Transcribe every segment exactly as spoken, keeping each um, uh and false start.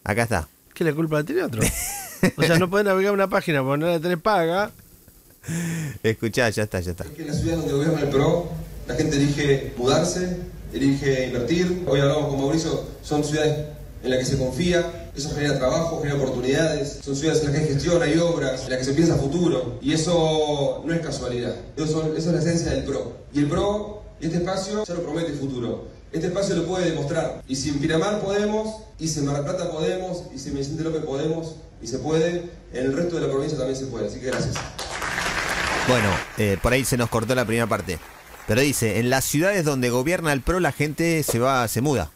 Acá está. ¿Qué la culpa tiene otro? O sea, no podés navegar una página porque no la tenés paga. Escuchá, ya está, ya está. Es que en las ciudades donde gobierna el P R O, la gente elige mudarse, elige invertir. Hoy hablamos con Mauricio, son ciudades en las que se confía, eso genera trabajo, genera oportunidades. Son ciudades en las que hay gestión, hay obras, en las que se piensa futuro. Y eso no es casualidad. Eso, eso es la esencia del P R O. Y el P R O, y este espacio, ya lo promete futuro. Este espacio lo puede demostrar. Y si en Pinamar podemos, y si en Mar del Plata podemos, y si en Vicente López podemos, y se puede, en el resto de la provincia también se puede. Así que gracias. Bueno, eh, por ahí se nos cortó la primera parte. Pero dice, en las ciudades donde gobierna el P R O la gente se va, se muda.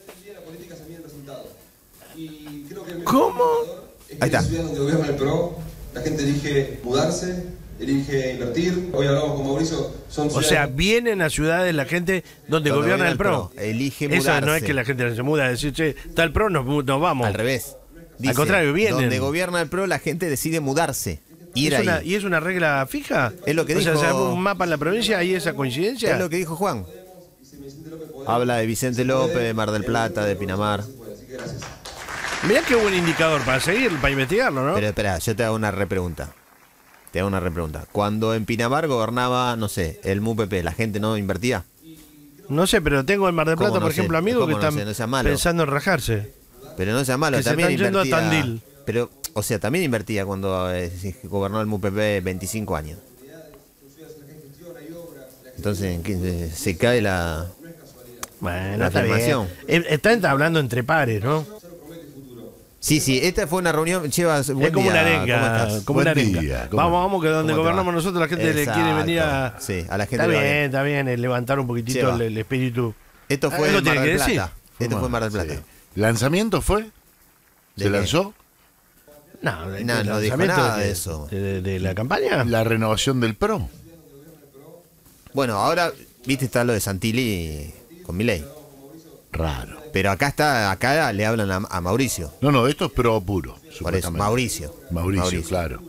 ¿Cómo? Es que en las ciudades donde gobierna el P R O, la gente elige mudarse, elige invertir. Hoy hablamos con Mauricio, son O ciudades... sea, vienen a ciudades la gente donde, donde gobierna el P R O. Elige mudarse. Eso no es que la gente se muda, decir, che, está el P R O, nos, nos vamos. Al revés. Dice, Al contrario, vienen. Donde gobierna el P R O la gente decide mudarse. Ir ¿Es ahí. una, ¿Y es una regla fija? Es lo que o dijo. sea, ¿se un mapa en la provincia hay esa coincidencia? Es lo que dijo Juan. Habla de Vicente López, de Mar del Plata, de Pinamar. Mirá qué buen indicador para seguir, para investigarlo, ¿no? Pero espera, yo te hago una repregunta. Te hago una repregunta. Cuando en Pinamar gobernaba, no sé, el M U P P, ¿la gente no invertía? No sé, pero tengo en Mar del Plata, no por sé? ejemplo, amigos que ¿Cómo no están sé? No sea malo. pensando en rajarse. Pero no sea malo, Que se también están yendo a invertía. Tandil. Pero, o sea, también invertía cuando eh, gobernó el M U P P veinticinco años. Entonces, ¿en qué se cae la, Bueno, la está bien. afirmación? Eh, Están hablando entre pares, ¿no? Sí, sí, esta fue una reunión. Chivas, buen Es como día, una ¿cómo arenga. estás? Como una Buen arenga. día, ¿cómo- Vamos, vamos, que donde cómo te gobernamos va? nosotros la gente le quiere Exacto. venir a... Sí, a la gente Está le va bien, bien. está bien, eh, levantar un poquitito Cheva. el, el espíritu. Esto fue Algo en Mar tiene del que decir. Plata. Esto fue en Mar del Plata. Sí. ¿Lanzamiento fue? ¿De ¿Se qué? lanzó? No, de- No, del no dijo lanzamiento nada de, de eso. De, de- de la campaña. La renovación del P R O. Bueno, ahora, viste, está lo de Santilli con Milei. Raro. Pero acá está, acá le hablan a, a Mauricio. No, no, esto es P R O puro. Por eso, supuestamente. Mauricio. Mauricio, Mauricio. claro.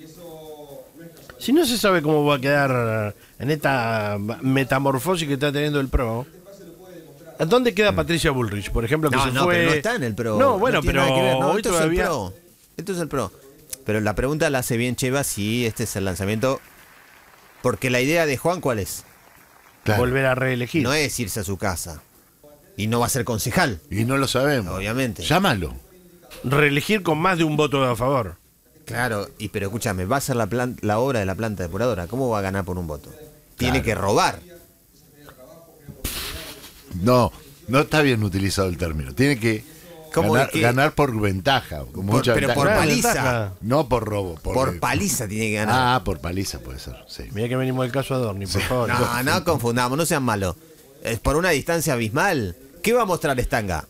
Si no se sabe cómo va a quedar en esta metamorfosis que está teniendo el P R O, ¿dónde queda Patricia Bullrich, por ejemplo, que No, se no, fue? pero no está en el P R O. No, bueno, tiene pero nada que ver. No, hoy esto todavía... es el P R O. Esto es el P R O. Pero la pregunta la hace bien Cheva si este es el lanzamiento. Porque la idea de Juan, ¿cuál es? Claro. volver a reelegir. No es irse a su casa. Y no va a ser concejal, Y no lo sabemos. obviamente. Llámalo. Reelegir con más de un voto a favor. Claro, y pero escúchame, va a ser la, plan- la obra de la planta depuradora. ¿Cómo va a ganar por un voto? Tiene Claro. que robar. No, no está bien utilizado el término. Tiene que ¿Cómo ganar, es que- ganar por ventaja. Con Por- mucha pero ventaja. por Claro, paliza. ventaja. No por robo. Por, Por paliza tiene que ganar. Ah, por paliza puede ser. Sí. Mira que venimos del caso Adorni, por favor. No, no confundamos, no sean malos. Es por una distancia abismal. ¿Qué va a mostrar Stanga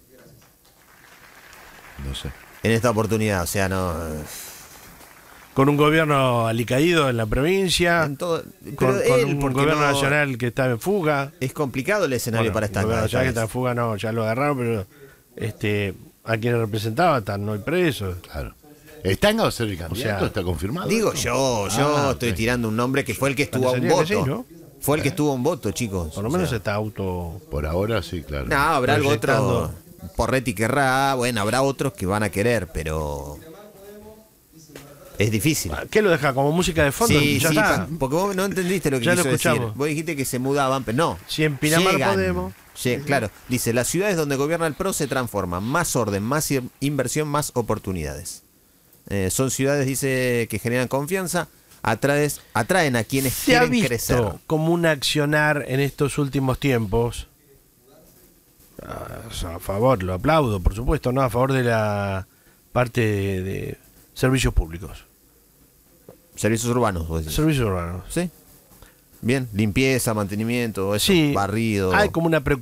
No sé. en esta oportunidad? O sea, no. Con un gobierno alicaído en la provincia, En todo, con, pero con él, un porque gobierno no- nacional que está en fuga. es complicado el escenario Bueno, para el gobierno Stanga. nacional que está en fuga, no, ya lo agarraron, pero este a quienes representaba están hoy presos. Claro. ¿Estanga va a ser el candidato? sea, ¿Está confirmado? Digo esto? yo, yo Ah, estoy ok. tirando un nombre que fue el que estuvo a un Parecería voto. que sí, ¿no? Fue el que estuvo a un voto, chicos. Por lo O menos sea, está auto... Por ahora sí, claro. No, habrá algo otro. proyectando. Porretti querrá, bueno, habrá otros que van a querer, pero es difícil. ¿Qué lo deja como música de fondo? Sí, ya sí, está. pa- porque vos no entendiste lo que Ya lo quiso decir. escuchamos. Vos dijiste que se mudaban, pero no. Si en Pinamar Llegan. podemos. Lle- claro, dice, las ciudades donde gobierna el P R O se transforman. Más orden, más in- inversión, más oportunidades. Eh, son ciudades, dice, que generan confianza, atraes, atraen a quienes Se ha quieren visto crecer. como un accionar en estos últimos tiempos, a, a favor, lo aplaudo, por supuesto, no a favor de la parte de, de servicios públicos, Servicios urbanos, vos decís. servicios urbanos. Sí. Bien, limpieza, mantenimiento, eso, Sí, barrido. hay como una preocupación